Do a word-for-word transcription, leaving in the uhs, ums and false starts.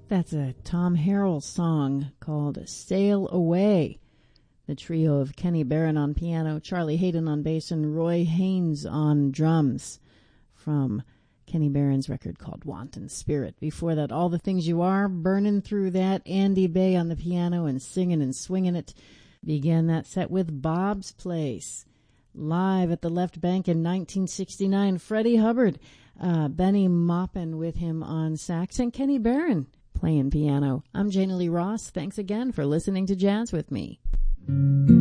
That's a Tom Harrell song called Sail Away. The trio of Kenny Barron on piano, Charlie Hayden on bass, and Roy Haynes on drums from Kenny Barron's record called Wanton Spirit. Before that, All the Things You Are, burning through that. Andy Bay on the piano and singing and swinging it. Began that set with Bob's Place. Live at the Left Bank in nineteen sixty-nine, Freddie Hubbard, uh, Benny Maupin with him on sax, and Kenny Barron playing piano. I'm Jana Lee Ross. Thanks again for listening to Jazz with me.